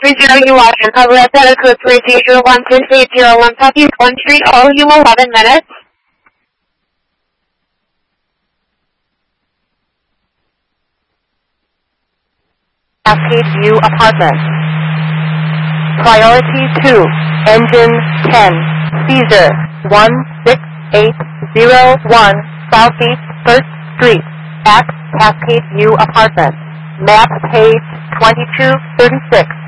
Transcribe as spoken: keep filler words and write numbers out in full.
three zero U Washington Public Data Code three zero one six eight zero one Southeast one Street. Oh, you eleven minutes. Cascade View Apartments. Priority two, Engine ten, Caesar one six eight zero one Southeast first Street at Cascade View Apartments. Map page twenty-two thirty-six.